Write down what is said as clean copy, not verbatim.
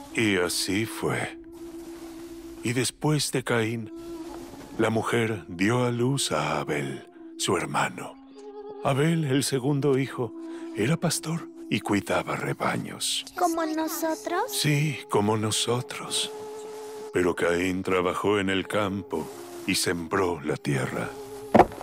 Y así fue. Y después de Caín, la mujer dio a luz a Abel, su hermano. Abel, el segundo hijo, era pastor y cuidaba rebaños. ¿Como nosotros? Sí, como nosotros. Pero Caín trabajó en el campo y sembró la tierra.